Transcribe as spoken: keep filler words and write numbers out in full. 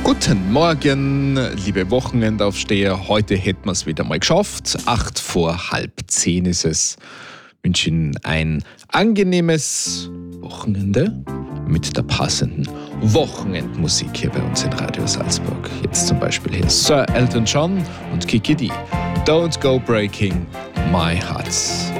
Guten Morgen, liebe Wochenendaufsteher. Heute hätten wir es wieder mal geschafft. Acht vor halb zehn ist es. Ich wünsche Ihnen ein angenehmes Wochenende mit der passenden Wochenendmusik hier bei uns in Radio Salzburg. Jetzt zum Beispiel hier Sir Elton John und Kiki D. Don't go breaking my heart.